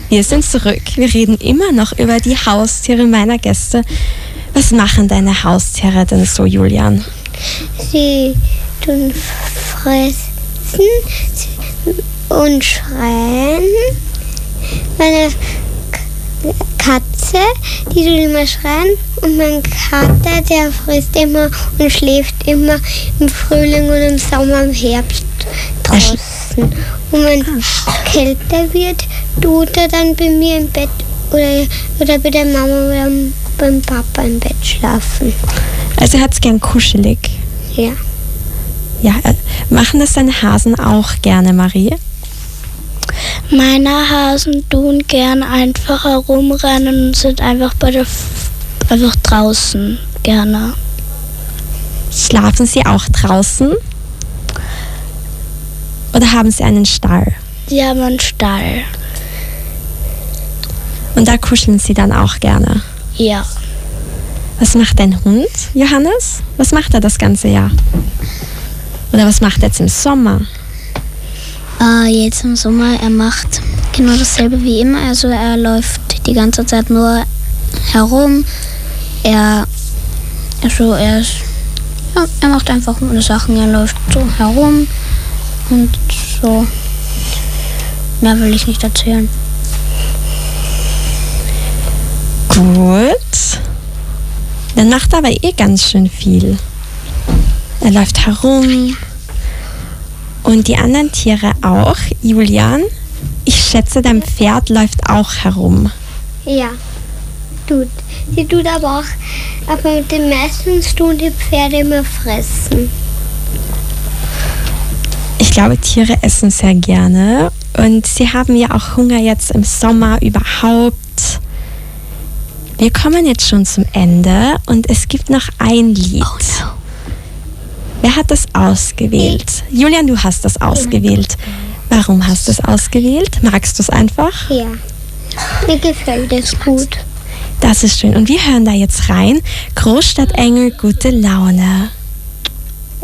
Wir sind zurück. Wir reden immer noch über die Haustiere meiner Gäste. Was machen deine Haustiere denn so, Julian? Sie tun fressen und schreien. Meine Katze, die tut immer schreien. Und mein Kater, der frisst immer und schläft immer im Frühling und im Sommer, im Herbst draußen. Und wenn es kälter wird, tut er dann bei mir im Bett oder bei der Mama oder beim Papa im Bett schlafen. Also er hat es gern kuschelig. Ja. Ja, machen das deine Hasen auch gerne, Marie? Meine Hasen tun gern einfach herumrennen und sind einfach einfach draußen gerne. Schlafen sie auch draußen? Oder haben sie einen Stall? Sie haben einen Stall. Und da kuscheln sie dann auch gerne? Ja. Was macht dein Hund, Johannes? Was macht er das ganze Jahr? Oder was macht er jetzt im Sommer? Jetzt im Sommer, er macht genau dasselbe wie immer. Also er läuft die ganze Zeit nur herum. Er macht einfach nur Sachen. Er läuft so herum und so. Mehr will ich nicht erzählen. Gut. Dann macht er aber ganz schön viel. Er läuft herum. Und die anderen Tiere auch. Julian, ich schätze, dein Pferd läuft auch herum. Ja, tut. Sie tut aber mit dem meisten tun die Pferde immer fressen. Ich glaube, Tiere essen sehr gerne. Und sie haben ja auch Hunger jetzt im Sommer überhaupt. Wir kommen jetzt schon zum Ende und es gibt noch ein Lied. Oh no. Wer hat das ausgewählt? Julian, du hast das ausgewählt. Warum hast du es ausgewählt? Magst du es einfach? Ja, mir gefällt es gut. Das ist schön. Und wir hören da jetzt rein. Großstadtengel, gute Laune.